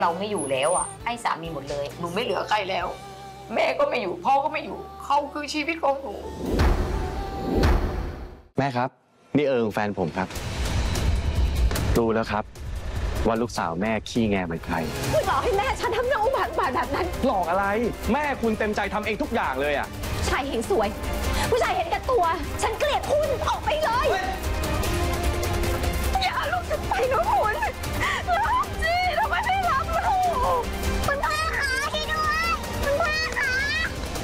เราไม่อยู่แล้วอ่ะให้สามีหมดเลยหนูไม่เหลือใครแล้วแม่ก็ไม่อยู่พ่อก็ไม่อยู่เขาคือชีวิตของหนูแม่ครับนี่แฟนผมครับรู้แล้วครับว่าลูกสาวแม่ขี้แงเหมือนใครคุณหลอกให้แม่ฉันทำเรื่องอุบาทแบบนั้นหลอกอะไรแม่คุณเต็มใจทำเองทุกอย่างเลยอ่ะชายเห็นสวยผู้ชายเห็นแก่ตัวฉันเกลียดคุณออกไปเลย